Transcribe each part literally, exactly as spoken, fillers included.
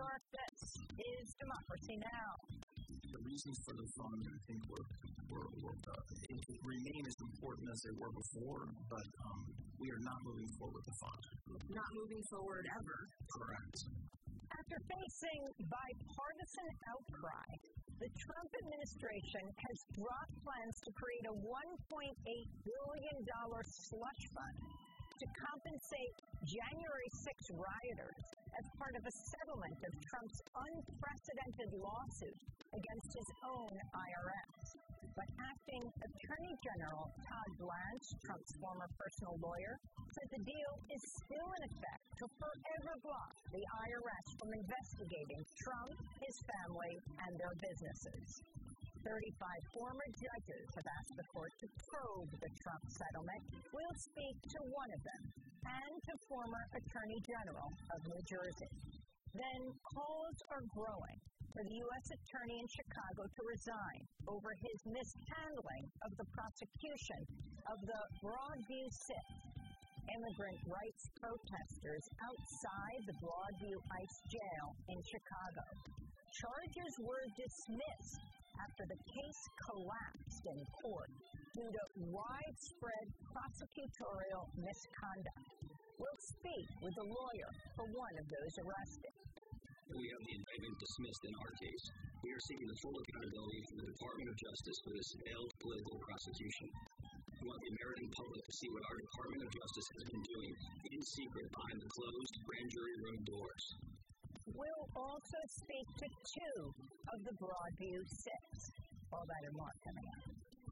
York, this is Democracy Now! The reasons for the fund, I think, were, were, were uh, it remain as important as they were before, but um, we are not moving forward with the fund. Not moving forward ever. Correct. After facing bipartisan outcry, the Trump administration has dropped plans to create a one point eight billion dollars slush fund to compensate January sixth rioters as part of a settlement of Trump's unprecedented lawsuit against his own I R S. But acting Attorney General Todd Blanche, Trump's former personal lawyer, said the deal is still in effect to forever block the I R S from investigating Trump, his family, and their businesses. thirty-five former judges have asked the court to probe the Trump settlement. We'll speak to one of them and to former Attorney General of New Jersey. Then calls are growing for the U S Attorney in Chicago to resign over his mishandling of the prosecution of the Broadview Six, immigrant rights protesters outside the Broadview ICE jail in Chicago. Charges were dismissed after the case collapsed in court due to widespread prosecutorial misconduct. We'll speak with a lawyer for one of those arrested. We have the indictment dismissed in our case. We are seeking the full accountability from the Department of Justice for this failed political prosecution. We want the American public to see what our Department of Justice has been doing in secret behind the closed grand jury room doors. We'll also speak to two of the Broadview Six. All that and more coming up.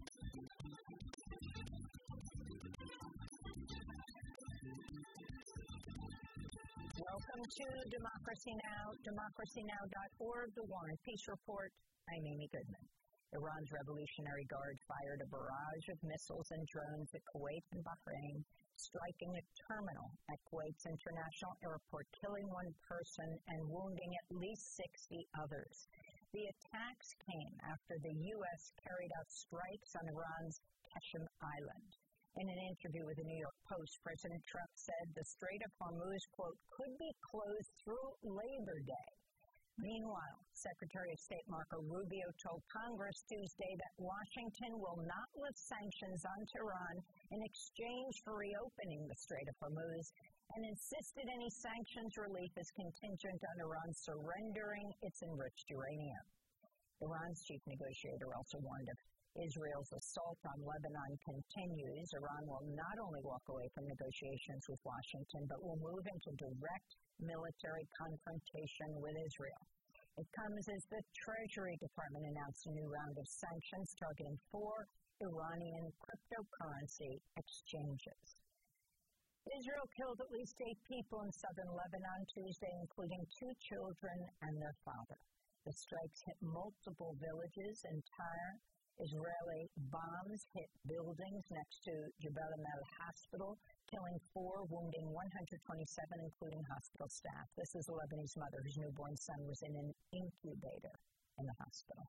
Welcome to Democracy Now!, democracy now dot org, the War and Peace Report. I'm Amy Goodman. Iran's Revolutionary Guard fired a barrage of missiles and drones at Kuwait and Bahrain, striking a terminal at Kuwait's international airport, killing one person and wounding at least sixty others. The attacks came after the U S carried out strikes on Iran's Qasem Island. In an interview with the New York Post, President Trump said the Strait of Hormuz, quote, could be closed through Labor Day. Meanwhile, Secretary of State Marco Rubio told Congress Tuesday that Washington will not lift sanctions on Tehran in exchange for reopening the Strait of Hormuz and insisted any sanctions relief is contingent on Iran surrendering its enriched uranium. Iran's chief negotiator also warned if Israel's assault on Lebanon continues, Iran will not only walk away from negotiations with Washington, but will move into direct military confrontation with Israel. It comes as the Treasury Department announced a new round of sanctions targeting four Iranian cryptocurrency exchanges. Israel killed at least eight people in southern Lebanon Tuesday, including two children and their father. The strikes hit multiple villages in Tyre. Israeli bombs hit buildings next to Jebel Amel Hospital, killing four, wounding one hundred twenty-seven, including hospital staff. This is a Lebanese mother whose newborn son was in an incubator in the hospital.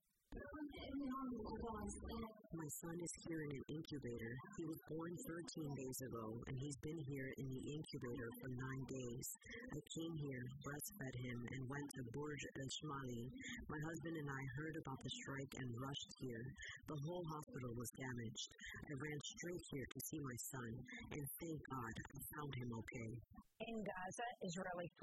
My son is here in an incubator. He was born thirteen days ago, and he's been here in the incubator for nine days. I came here, breastfed him, and went to Burj al-Shmali. My husband and I heard about the strike and rushed here. The whole hospital was damaged. I ran straight here to see my son, and thank God I found him okay. In Gaza, Israeli